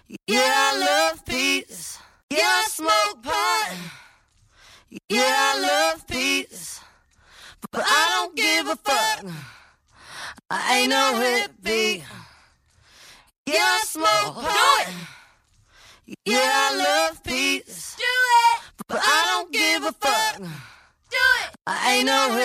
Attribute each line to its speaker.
Speaker 1: Yeah, I love peace. Yeah, I smoke pot. Yeah, I love peace. But I don't give a fuck. I ain't no hippie. Yeah, I smoke pot. Yeah, I love peace.
Speaker 2: Do it!
Speaker 1: But I don't give a fuck.
Speaker 2: Do it!
Speaker 1: I ain't no hippie.